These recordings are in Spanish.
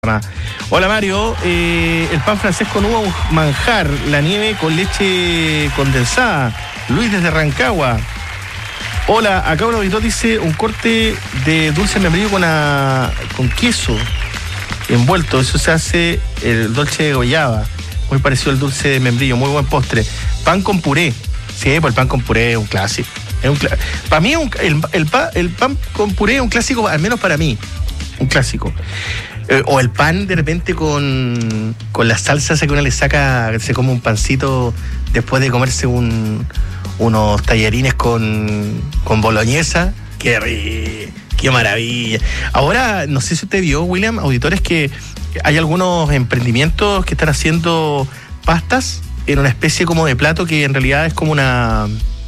Hola Mario, el pan francés con uva, un manjar, la nieve con leche condensada. Luis desde Rancagua. Hola, acá un auditor dice un corte de dulce de membrillo con queso envuelto. Eso se hace el dulce de guayaba, muy parecido al dulce de membrillo, muy buen postre. Pan con puré. Sí, pues el pan con puré es un clásico. Para mí el pan con puré es un clásico, al menos para mí, un clásico. O el pan de repente con la salsa que uno le saca, se come un pancito después de comerse unos tallarines con boloñesa. ¡Qué maravilla! Ahora, no sé si usted vio, William, auditores, que hay algunos emprendimientos que están haciendo pastas en una especie como de plato que en realidad es como una...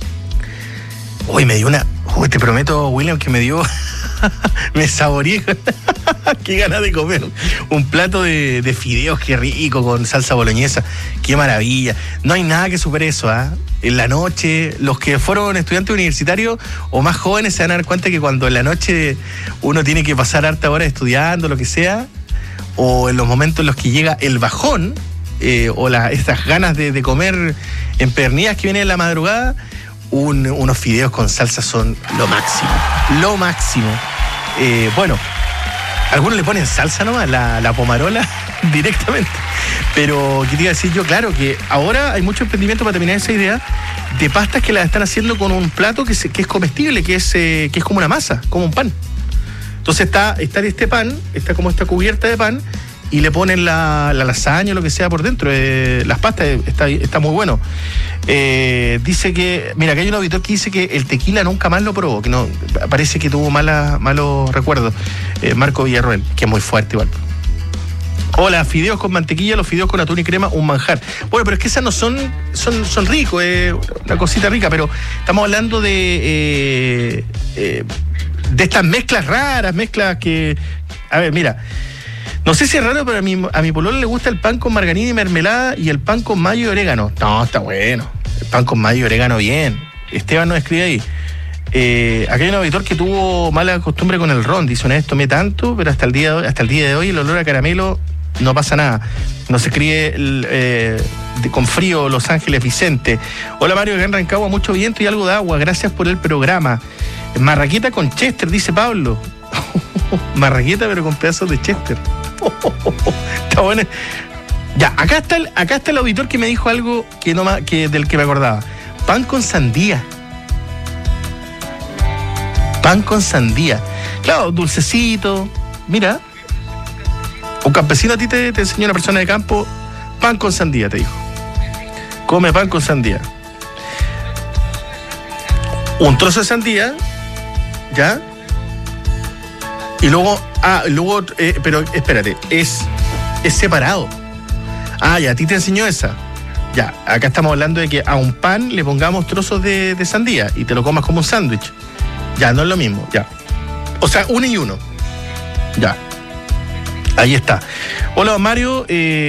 Uy, me dio una... Uy, te prometo, William, que me dio... me saboreé. Qué ganas de comer un plato de fideos, qué rico, con salsa boloñesa, qué maravilla. No hay nada que supere eso, ¿eh? En la noche, los que fueron estudiantes universitarios o más jóvenes se van a dar cuenta que cuando en la noche uno tiene que pasar harta hora estudiando, lo que sea, o en los momentos en los que llega el bajón, o estas ganas de comer empedernidas que vienen en la madrugada, unos fideos con salsa son lo máximo, lo máximo. Bueno, algunos le ponen salsa nomás, la pomarola directamente. Pero, ¿qué te iba a decir yo? Claro que ahora hay mucho emprendimiento, para terminar esa idea, de pastas que las están haciendo con un plato que es comestible, que es como una masa, como un pan. Entonces está este pan, está como esta cubierta de pan, y le ponen la lasaña o lo que sea por dentro. Las pastas, está muy bueno. Dice que, mira, que hay un auditor que dice que el tequila nunca más lo probó, que no, parece que tuvo malos recuerdos. Marco Villarroel, que es muy fuerte igual. Hola, fideos con mantequilla, los fideos con atún y crema, un manjar. Bueno, pero es que esas no son ricos, una cosita rica, pero estamos hablando de estas mezclas raras, mezclas que... A ver, mira... No sé si es raro, pero a mi pololo le gusta el pan con margarina y mermelada y el pan con mayo y orégano. No, está bueno. El pan con mayo y orégano, bien. Esteban nos escribe ahí. Acá hay un auditor que tuvo mala costumbre con el ron. Dice, una vez tomé tanto, pero hasta el día de hoy el olor a caramelo no pasa nada. Nos escribe con frío Los Ángeles Vicente. Hola Mario, acá en Rancagua mucho viento y algo de agua. Gracias por el programa. Marraqueta con Chester, dice Pablo. Marraqueta pero con pedazos de Chester. Está bueno. Ya, acá está el auditor que me dijo algo del que me acordaba. Pan con sandía. Pan con sandía. Claro, dulcecito. Mira. Un campesino a ti te enseñó, una persona de campo. Pan con sandía, te dijo. Come pan con sandía. Un trozo de sandía. ¿Ya? Y luego, pero espérate, es separado. Ah, ya, a ti te enseñó esa. Ya, acá estamos hablando de que a un pan le pongamos trozos de sandía y te lo comas como un sándwich. Ya, no es lo mismo, ya. O sea, uno y uno. Ya. Ahí está. Hola, Mario.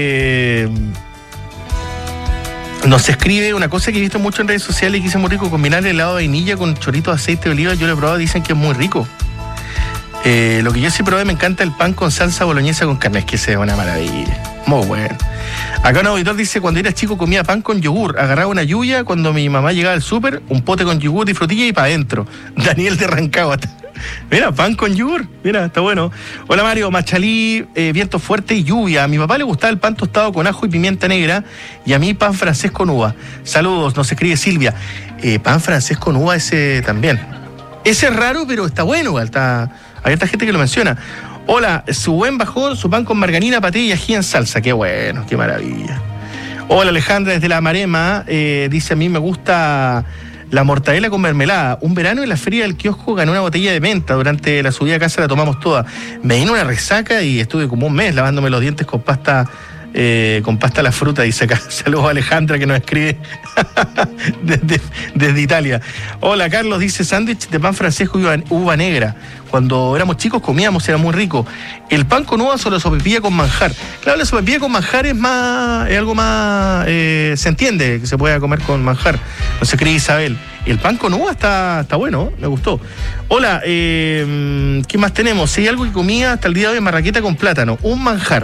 Nos escribe una cosa que he visto mucho en redes sociales y que es muy rico, combinar helado de vainilla con chorrito de aceite de oliva. Yo lo he probado, dicen que es muy rico. Lo que yo sí probé, me encanta el pan con salsa boloñesa con carne, es que es una maravilla, muy bueno. Acá un auditor dice, cuando era chico comía pan con yogur, agarraba una lluvia, cuando mi mamá llegaba al súper, un pote con yogur y frutilla y para adentro. Daniel de Rancagua. Mira, pan con yogur, mira, está bueno. Hola Mario, Machalí, viento fuerte y lluvia. A mi papá le gustaba el pan tostado con ajo y pimienta negra y a mí pan francés con uva. Saludos, nos escribe Silvia. Pan francés con uva, ese también. Ese es raro, pero está bueno, igual, hay esta gente que lo menciona. Hola, su buen bajón, su pan con margarina, paté y ají en salsa. Qué bueno, qué maravilla. Hola, Alejandra desde La Marema. Dice, a mí me gusta la mortadela con mermelada. Un verano en la feria del kiosco gané una botella de menta. Durante la subida a casa la tomamos toda. Me vino una resaca y estuve como un mes lavándome los dientes con pasta a la fruta, dice acá. Saludos a Alejandra que nos escribe desde Italia. Hola, Carlos dice, sándwich de pan francés con uva negra. Cuando éramos chicos comíamos, era muy rico. El pan con uva o la sopaipilla con manjar. Claro, la sopaipilla con manjar es algo más, se entiende que se pueda comer con manjar. No se cree Isabel. El pan con uva está bueno, me gustó. Hola, ¿qué más tenemos? Si hay algo que comía hasta el día de hoy, marraqueta con plátano, un manjar.